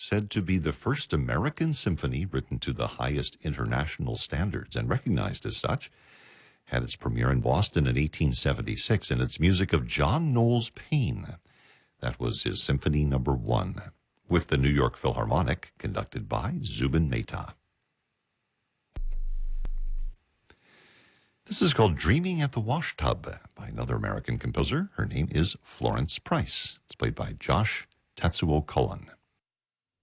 said to be the first American symphony written to the highest international standards and recognized as such, had its premiere in Boston in 1876, and it's music of John Knowles Paine. That was his Symphony No. 1, with the New York Philharmonic, conducted by Zubin Mehta. This is called Dreaming at the Wash Tub by another American composer. Her name is Florence Price. It's played by Josh Tatsuo Cullen.